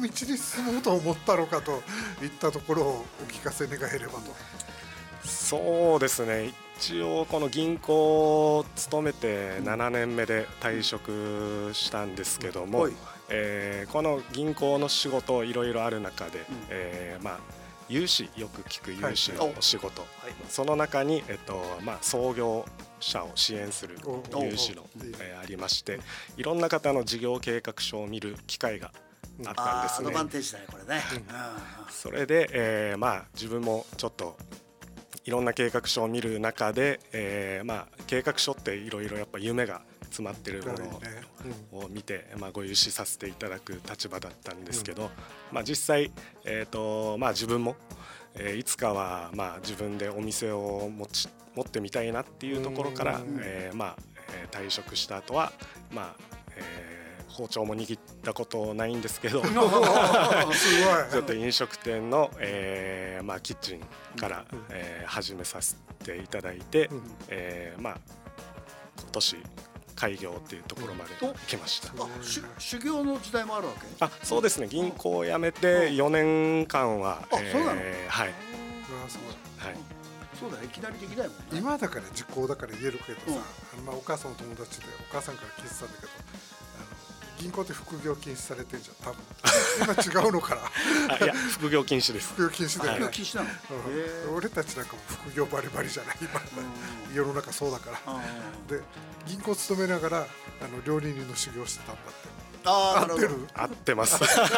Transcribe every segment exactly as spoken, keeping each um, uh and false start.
に進もうと思ったのかといったところをお聞かせ願えればと。 そうですね、一応この銀行を勤めてななねんめで退職したんですけども、 はいえーこの銀行の仕事いろいろある中で、えーまあ融資、よく聞く融資のお仕事、 はいその中に、えっとまあ、創業者を支援するお融資のお、 えーありまして、いろんな方の事業計画書を見る機会があったんあですね。 ーアドバンテージだねこれね、 それで、えーまあ、自分もちょっといろんな計画書を見る中で、えーまあ、計画書っていろいろやっぱ夢が詰まってるものを見て、まあ、ご融資させていただく立場だったんですけど、まあ、実際、えーとまあ、自分も、えーいつかはまあ自分でお店を持ち持ってみたいなっていうところから、えーまあえー退職した後は、まあえー包丁も握ったことないんですけどすごいちょっと飲食店の、えーまあ、キッチンから、えー始めさせていただいて、えーまあ、今年開業っていうところまで来ました。 あし修行の時代もあるわけ。 あ、そうですね、銀行を辞めてよねんかんは、 あそうなのえーはい、 あそうはい、 そうだよいきなりできないもんね。 今だから時効だから言えるけどさ、あのまあお母さんの友達でお母さんから聞いてたんだけど、あの銀行って副業禁止されてるじゃん多分今違うのかなあ、いや副業禁止です。 副業禁止だよね、 副業禁止なの。 うんへー俺たちなんかも副業バリバリじゃない今、 うん世の中そうだから、 あで銀行勤めながらあの料理人の修行してたんだって。 あーなるほど。 合ってる？ 合ってます。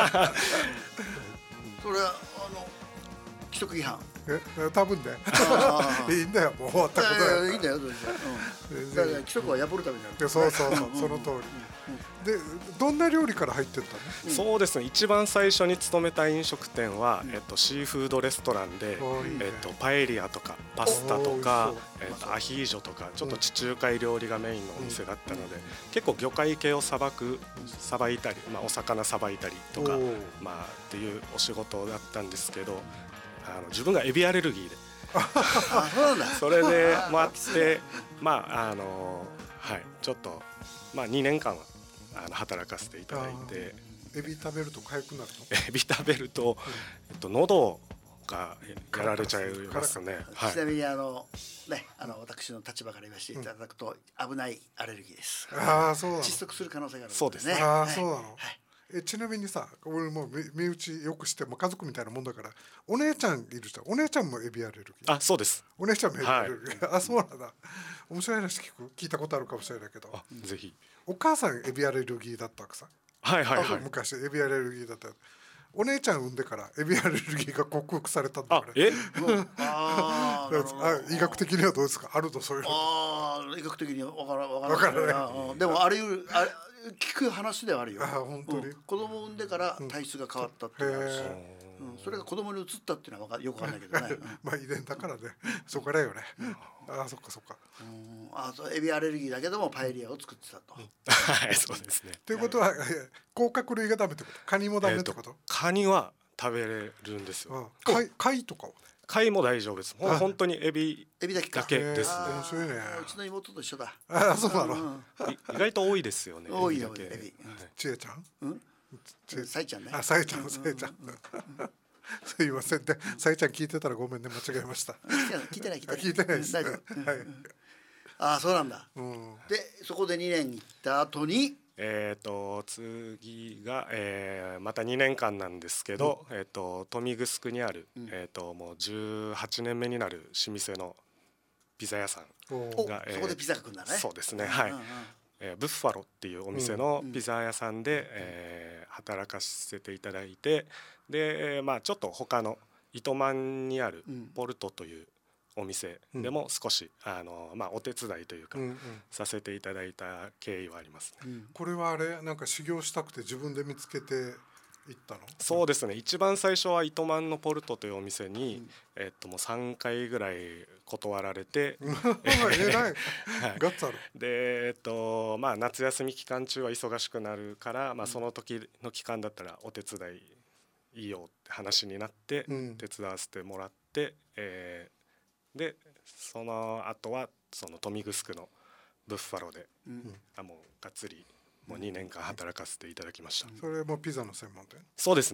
それはあの規則違反。 え多分ねあーいいんだよもう終わったこといやいやだいいんだよそれじゃ。うん。だから規則は破るためになる。 でそうそうそう、 んその通り、でどんな料理から入ってったの？ そうですね、一番最初に勤めた飲食店は、えっと、シーフードレストランで、 おーいいねえっと、パエリアとかパスタとかおー、 えっと、アヒージョとかちょっと地中海料理がメインのお店だったので、結構魚介系をさばくさばいたり、まあ、お魚さばいたりとか、 おーまあ、っていうお仕事だったんですけど、あの自分がエビアレルギーであそうなんだ。 それでもあってまああのはいちょっとまあにねんかんはあの働かせていただいて、 エビ食べると痒くなるの？ エビ食べると、えっと、喉がやられちゃいますね。はいちなみにあのねあの私の立場から言わせていただくと危ないアレルギーです。 ああそうなの。 窒息する可能性があるのでね。 そうですねああそうなの、 はいえちなみにさ俺もう身身内よくしても家族みたいなもんだからお姉ちゃんいるじゃん。お姉ちゃんもエビアレルギー？ あ、そうです。 お姉ちゃんもエビアレルギー、あそうなんだ。面白い話聞く聞いたことあるかもしれないけど、 あ、ぜひ。 お母さんエビアレルギーだったわけさ、 はいはいはい。 昔エビアレルギーだった。お姉ちゃん産んでからエビアレルギーが克服されたんだあか、らえあーなるほど。 あ医学的にはどうですか？あるとそういうの。 ああ医学的にわからわわからないあーでもあれよりあれ聞く話ではあるよ。 あ本当にうん子供を産んでから体質が変わったっていうのがあるし、 へうんそれが子供に移ったっていうのはわかよくわかんないけどね。うんまあ遺伝だからねそこからよね、ああそっかそっか。 うんあそうエビアレルギーだけどもパエリアを作ってたと。 はい、そうですね。 ということはえ甲殻類がダメってこと？カニもダメえっとってこと？ カニは食べれるんですよ。 あ貝貝とかをね。 貝も大丈夫です。ほんあ本当にエビエビだけか。 だけですね。 へー面白いねあーうちの妹と一緒だ。 ああそうなの。 うんい意外と多いですよね。 多いよエビだけエビ。 ちえちゃん？ うんちえさいちゃんね。 あさえちゃんさえちゃん。すいませんでさえちゃん聞いてたらごめんね間違えました。 聞いてない聞いてない聞いてないです。 大はい丈夫。ああそうなんだ。 うん。 でそこでにねん行った後にえー、と次が、えーまたにねんかんなんですけど、えー、と豊見城にある、えー、ともうじゅうはちねんめになる老舗のピザ屋さんおが、えーそこでピザが来るんだね。 そうですね、はい、 うんうんえーブッファロっていうお店のピザ屋さんで、えー働かせていただいて、で、まあ、ちょっと他の糸満にあるポルトというお店でも少し、あのまあ、お手伝いというか、 うんうん。 させていただいた経緯はありますね。 これはあれなんか修行したくて自分で見つけて行ったの？ そうですね、一番最初は糸満のポルトというお店に、えっと、もうさんかいぐらい断られてえらいガッツある。 で、えっとまあ、夏休み期間中は忙しくなるから、まあ、その時の期間だったらお手伝いいいよって話になってうん手伝わせてもらって、えーでその後はその豊見城のブッファロで、あもうがっつりもうにねんかん働かせていただきました。 それもピザの専門店？ そうですね。